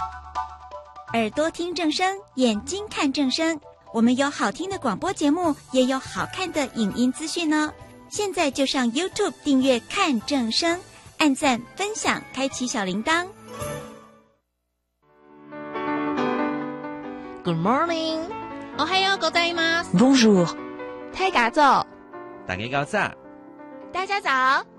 耳朵听正声，眼睛看正声。我们有好听的广播节目，也有好看的影音资讯哦。现在就上 YouTube 订阅看正声，按赞分享，开启小铃铛。 Good morning， おはようございます。 Bonjour， 太嘎走， 大家早。 大家早。